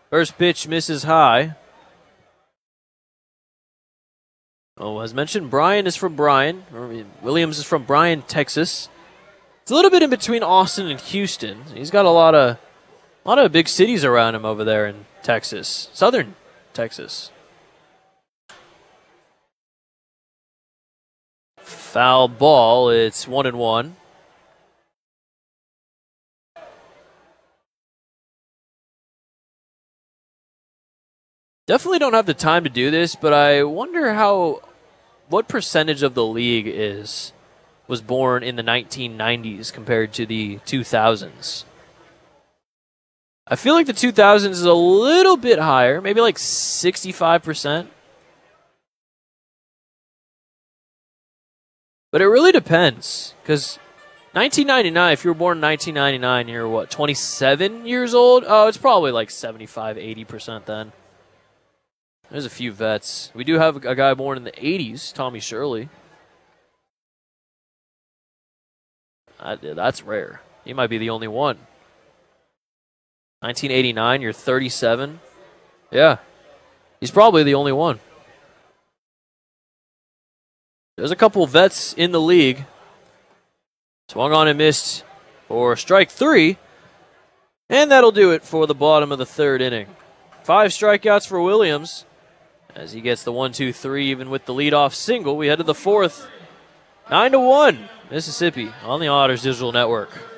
First pitch misses high. Oh, as mentioned, Bryan is from Bryan. Williams is from Bryan, Texas. It's a little bit in between Austin and Houston. He's got a lot of big cities around him over there in Texas, southern Texas. Foul ball. It's 1-1. Definitely don't have the time to do this, but I wonder what percentage of the league was born in the 1990s compared to the 2000s. I feel like the 2000s is a little bit higher, maybe like 65%. But it really depends, because 1999, if you were born in 1999, you're what, 27 years old? Oh, it's probably like 75, 80% then. There's a few vets. We do have a guy born in the 80s, Tommy Shirley. That's rare. He might be the only one. 1989, you're 37. Yeah. He's probably the only one. There's a couple vets in the league. Swung on and missed for strike 3. And that'll do it for the bottom of the third inning. 5 strikeouts for Williams as he gets the 1-2-3 even with the leadoff single. We head to the fourth. 9-1, Mississippi on the Otters Digital Network.